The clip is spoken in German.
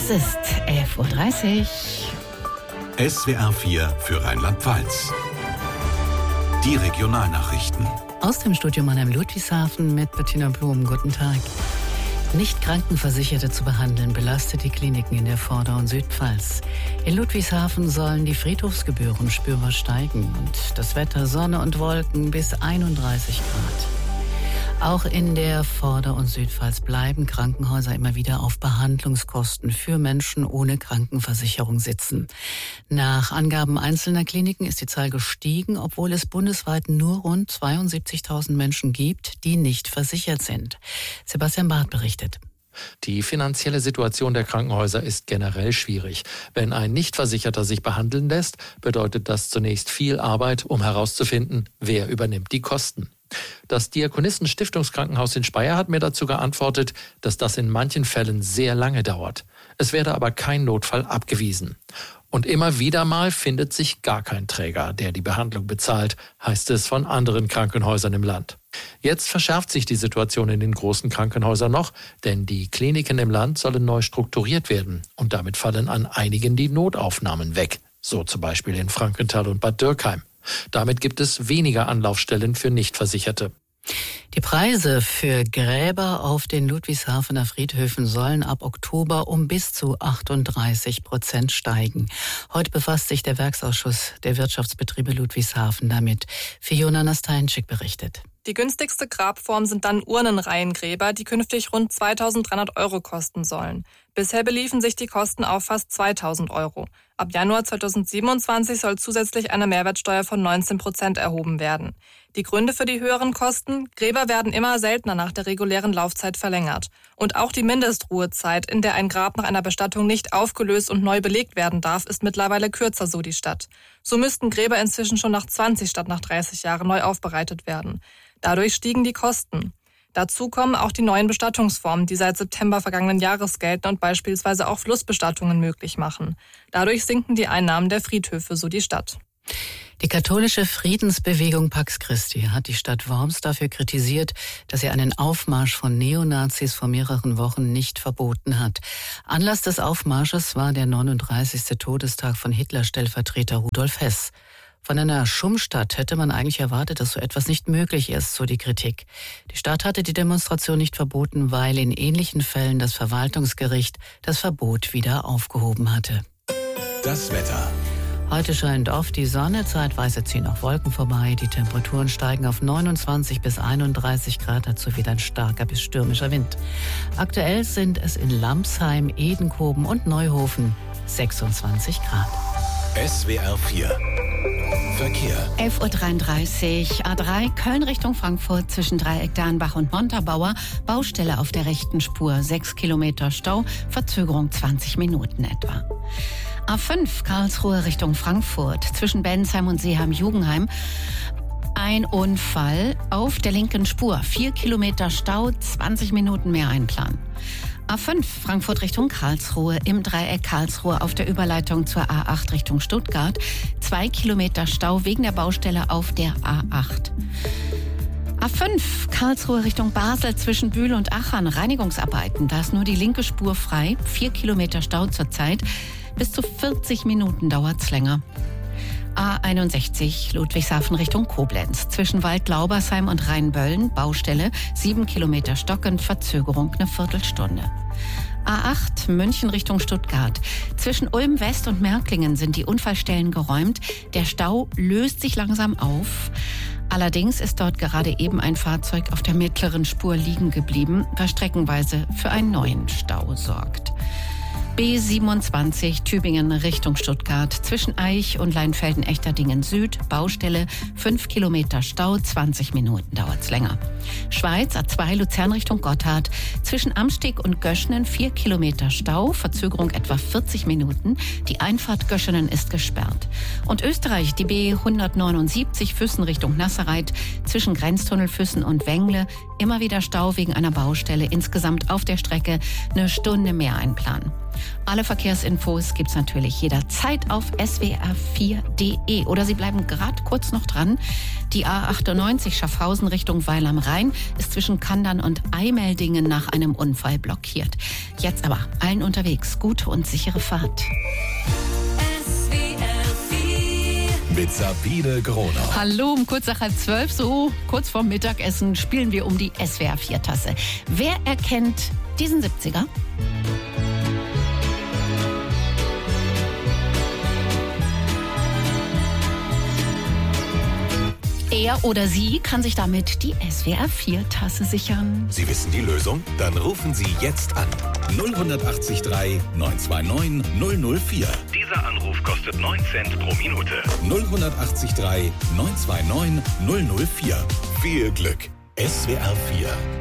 Es ist 11.30 Uhr. SWR 4 für Rheinland-Pfalz. Die Regionalnachrichten. Aus dem Studio Mannheim Ludwigshafen mit Bettina Blum. Guten Tag. Nicht Krankenversicherte zu behandeln, belastet die Kliniken in der Vorder- und Südpfalz. In Ludwigshafen sollen die Friedhofsgebühren spürbar steigen und das Wetter Sonne und Wolken bis 31 Grad. Auch in der Vorder- und Südpfalz bleiben Krankenhäuser immer wieder auf Behandlungskosten für Menschen ohne Krankenversicherung sitzen. Nach Angaben einzelner Kliniken ist die Zahl gestiegen, obwohl es bundesweit nur rund 72.000 Menschen gibt, die nicht versichert sind. Sebastian Barth berichtet. Die finanzielle Situation der Krankenhäuser ist generell schwierig. Wenn ein Nichtversicherter sich behandeln lässt, bedeutet das zunächst viel Arbeit, um herauszufinden, wer übernimmt die Kosten. Das Diakonissen-Stiftungskrankenhaus in Speyer hat mir dazu geantwortet, dass das in manchen Fällen sehr lange dauert. Es werde aber kein Notfall abgewiesen. Und immer wieder mal findet sich gar kein Träger, der die Behandlung bezahlt, heißt es von anderen Krankenhäusern im Land. Jetzt verschärft sich die Situation in den großen Krankenhäusern noch, denn die Kliniken im Land sollen neu strukturiert werden. Und damit fallen an einigen die Notaufnahmen weg, so zum Beispiel in Frankenthal und Bad Dürkheim. Damit gibt es weniger Anlaufstellen für Nichtversicherte. Die Preise für Gräber auf den Ludwigshafener Friedhöfen sollen ab Oktober um bis zu 38% steigen. Heute befasst sich der Werksausschuss der Wirtschaftsbetriebe Ludwigshafen damit. Fiona Nasteinczyk berichtet. Die günstigste Grabform sind dann Urnenreihengräber, die künftig rund 2.300 € kosten sollen. Bisher beliefen sich die Kosten auf fast 2.000 €. Ab Januar 2027 soll zusätzlich eine Mehrwertsteuer von 19% erhoben werden. Die Gründe für die höheren Kosten: Gräber werden immer seltener nach der regulären Laufzeit verlängert. Und auch die Mindestruhezeit, in der ein Grab nach einer Bestattung nicht aufgelöst und neu belegt werden darf, ist mittlerweile kürzer, so die Stadt. So müssten Gräber inzwischen schon nach 20 statt nach 30 Jahren neu aufbereitet werden. Dadurch stiegen die Kosten. Dazu kommen auch die neuen Bestattungsformen, die seit September vergangenen Jahres gelten und beispielsweise auch Flussbestattungen möglich machen. Dadurch sinken die Einnahmen der Friedhöfe, so die Stadt. Die katholische Friedensbewegung Pax Christi hat die Stadt Worms dafür kritisiert, dass sie einen Aufmarsch von Neonazis vor mehreren Wochen nicht verboten hat. Anlass des Aufmarsches war der 39. Todestag von Hitler-Stellvertreter Rudolf Hess. Von einer Schummstadt hätte man eigentlich erwartet, dass so etwas nicht möglich ist, so die Kritik. Die Stadt hatte die Demonstration nicht verboten, weil in ähnlichen Fällen das Verwaltungsgericht das Verbot wieder aufgehoben hatte. Das Wetter. Heute scheint oft die Sonne, zeitweise ziehen auch Wolken vorbei. Die Temperaturen steigen auf 29 bis 31 Grad, dazu wieder ein starker bis stürmischer Wind. Aktuell sind es in Lamsheim, Edenkoben und Neuhofen 26 Grad. SWR 4 Verkehr. 11.33 Uhr, A3 Köln Richtung Frankfurt zwischen Dreieck Dernbach und Montabaur. Baustelle auf der rechten Spur, 6 Kilometer Stau, Verzögerung 20 Minuten etwa. A5 Karlsruhe Richtung Frankfurt zwischen Bensheim und Seeheim-Jugenheim. Ein Unfall auf der linken Spur, 4 Kilometer Stau, 20 Minuten mehr einplanen. A5 Frankfurt Richtung Karlsruhe im Dreieck Karlsruhe auf der Überleitung zur A8 Richtung Stuttgart. 2 Kilometer Stau wegen der Baustelle auf der A8. A5 Karlsruhe Richtung Basel zwischen Bühl und Achern. Reinigungsarbeiten. Da ist nur die linke Spur frei. 4 Kilometer Stau zurzeit. Bis zu 40 Minuten dauert's länger. A61 Ludwigshafen Richtung Koblenz. Zwischen Waldlaubersheim und Rheinböllen, Baustelle, 7 Kilometer stockend, Verzögerung eine Viertelstunde. A8 München Richtung Stuttgart. Zwischen Ulm West und Märklingen sind die Unfallstellen geräumt. Der Stau löst sich langsam auf. Allerdings ist dort gerade eben ein Fahrzeug auf der mittleren Spur liegen geblieben, was streckenweise für einen neuen Stau sorgt. B27 Tübingen Richtung Stuttgart. Zwischen Eich und Leinfelden-Echterdingen Süd. Baustelle, 5 Kilometer Stau, 20 Minuten dauert's länger. Schweiz A2 Luzern Richtung Gotthard. Zwischen Amsteg und Göschenen 4 Kilometer Stau. Verzögerung etwa 40 Minuten. Die Einfahrt Göschenen ist gesperrt. Und Österreich die B179 Füssen Richtung Nassereit. Zwischen Grenztunnel Füssen und Wengle. Immer wieder Stau wegen einer Baustelle. Insgesamt auf der Strecke eine Stunde mehr einplanen. Alle Verkehrsinfos gibt's natürlich jederzeit auf swr4.de. Oder Sie bleiben gerade kurz noch dran. Die A98 Schaffhausen Richtung Weil am Rhein ist zwischen Kandern und Eimeldingen nach einem Unfall blockiert. Jetzt aber allen unterwegs gute und sichere Fahrt. Mit Sabine Gronau. Hallo, um kurz nach 11:30, so kurz vorm Mittagessen, spielen wir um die SWR4-Tasse. Wer erkennt diesen 70er? Er oder sie kann sich damit die SWR4-Tasse sichern. Sie wissen die Lösung? Dann rufen Sie jetzt an. 0183 929 004. Dieser Anruf kostet 9 Cent pro Minute. 0183 929 004. Viel Glück. SWR4